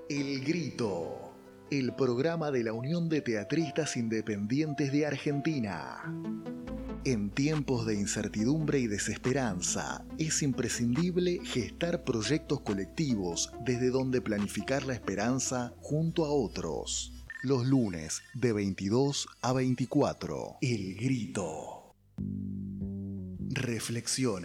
El Grito, el programa de la Unión de Teatristas Independientes de Argentina. En tiempos de incertidumbre y desesperanza, es imprescindible gestar proyectos colectivos desde donde planificar la esperanza junto a otros. Los lunes de 22 a 24. El Grito. Reflexiones.